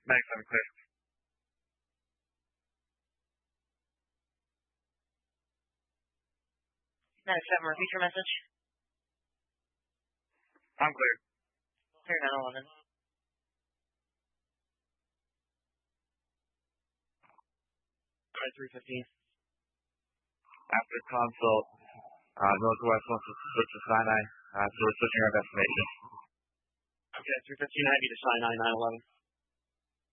Max, I'm clear. 9-7, repeat your message. I'm clear. Clear 9-11. Alright, 315. After consult, Northwest wants to switch to Sinai, so we're switching our destination. Okay, 315, I have you to Sinai 911.